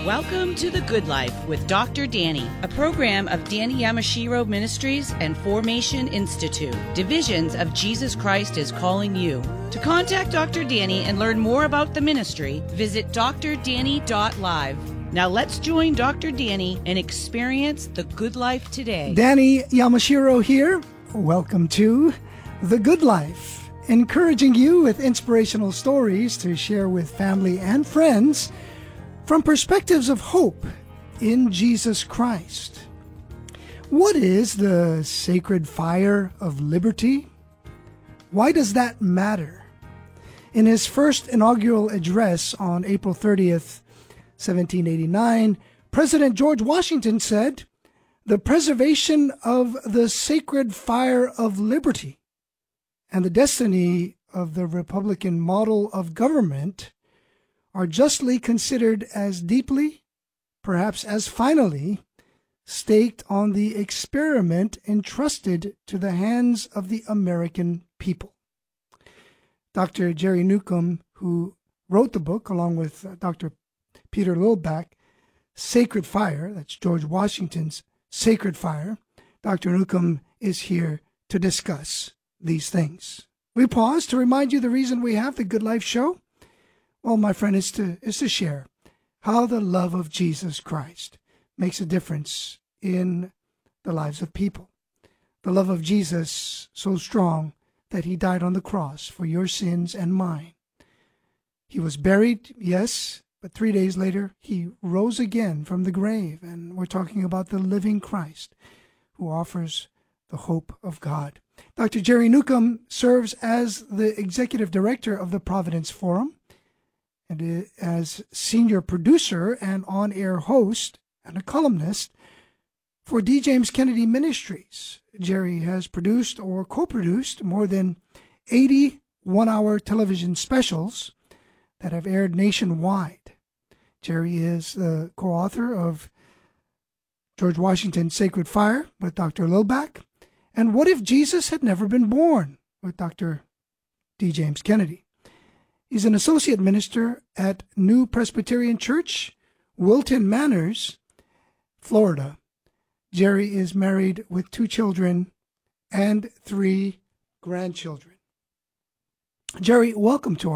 Welcome to The Good Life with Dr. Danny, a program of Danny Yamashiro Ministries and Formation Institute, divisions of Jesus Christ is Calling You. To contact Dr. Danny and learn more about the ministry, visit drdanny.live. Now let's join Dr. Danny and experience the good life today. Danny Yamashiro here. Welcome to The Good Life, encouraging you with inspirational stories to share with family and friends from perspectives of hope in Jesus Christ. What is the sacred fire of liberty? Why does that matter? In his first inaugural address on April 30th, 1789, President George Washington said, "The preservation of the sacred fire of liberty and the destiny of the Republican model of government are justly considered as deeply, perhaps as finally, staked on the experiment entrusted to the hands of the American people." Dr. Jerry Newcomb, who wrote the book along with Dr. Peter Lillback, Sacred Fire, that's George Washington's Sacred Fire. Dr. Newcomb is here to discuss these things. We pause to remind you the reason we have the Good Life Show. Well, my friend, is to share how the love of Jesus Christ makes a difference in the lives of people. The love of Jesus so strong that he died on the cross for your sins and mine. He was buried, yes, but 3 days later he rose again from the grave. And we're talking about the living Christ who offers the hope of God. Dr. Jerry Newcomb serves as the executive director of the Providence Forum, and as senior producer and on-air host and a columnist for D. James Kennedy Ministries. Jerry has produced or co-produced more than 80 one-hour television specials that have aired nationwide. Jerry is the co-author of George Washington's Sacred Fire with Dr. Lillback and What If Jesus Had Never Been Born with Dr. D. James Kennedy. He's an associate minister at New Presbyterian Church, Wilton Manors, Florida. Jerry is married with 2 children and 3 grandchildren. Jerry, welcome to